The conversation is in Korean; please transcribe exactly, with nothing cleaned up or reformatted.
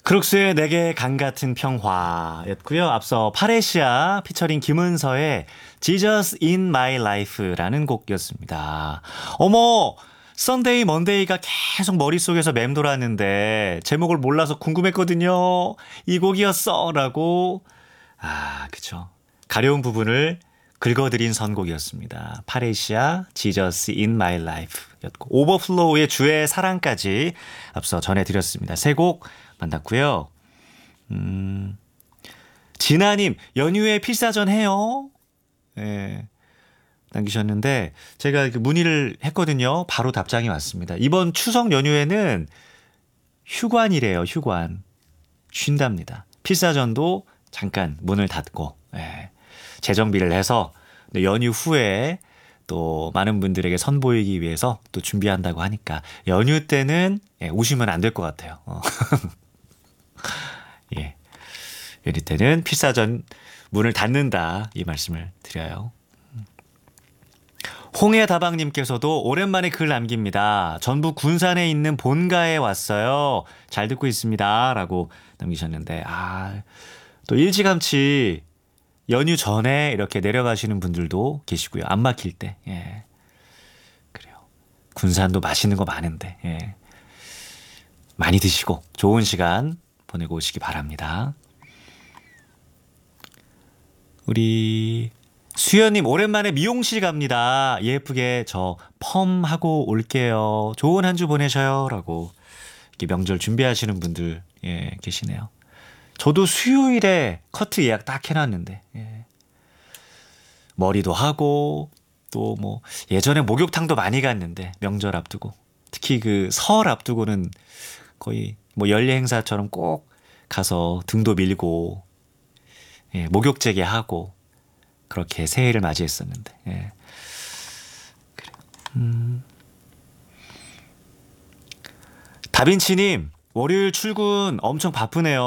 크룩스의 내게 강 같은 평화였고요. 앞서 파레시아 피처링 김은서의 Jesus in My Life라는 곡이었습니다. 어머! 썬데이 먼데이가 계속 머릿속에서 맴돌았는데 제목을 몰라서 궁금했거든요. 이 곡이었어 라고. 아, 그쵸. 가려운 부분을 긁어드린 선곡이었습니다. 파레시아 Jesus in My Life 였고 오버플로우의 주의 사랑까지 앞서 전해드렸습니다. 세 곡 만났고요. 음, 진아님 연휴에 필사전 해요? 네, 남기셨는데 제가 문의를 했거든요. 바로 답장이 왔습니다. 이번 추석 연휴에는 휴관이래요. 휴관. 쉰답니다. 필사전도 잠깐 문을 닫고 예, 재정비를 해서 연휴 후에 또 많은 분들에게 선보이기 위해서 또 준비한다고 하니까 연휴 때는 예, 오시면 안 될 것 같아요. 어. 예, 연휴 때는 필사전 문을 닫는다 이 말씀을 드려요. 홍해다방님께서도 오랜만에 글 남깁니다. 전북 군산에 있는 본가에 왔어요. 잘 듣고 있습니다. 라고 남기셨는데 아, 또 일찌감치 연휴 전에 이렇게 내려가시는 분들도 계시고요. 안 막힐 때. 예. 그래요. 군산도 맛있는 거 많은데. 예. 많이 드시고 좋은 시간 보내고 오시기 바랍니다. 우리 수연님 오랜만에 미용실 갑니다. 예쁘게 저 펌하고 올게요. 좋은 한 주 보내셔요. 라고 이렇게 명절 준비하시는 분들 예, 계시네요. 저도 수요일에 커트 예약 딱 해놨는데 예. 머리도 하고 또 뭐 예전에 목욕탕도 많이 갔는데 명절 앞두고 특히 그 설 앞두고는 거의 뭐 연례 행사처럼 꼭 가서 등도 밀고 예, 목욕제게 하고 그렇게 새해를 맞이했었는데 예. 그래요. 음. 다빈치님 월요일 출근 엄청 바쁘네요.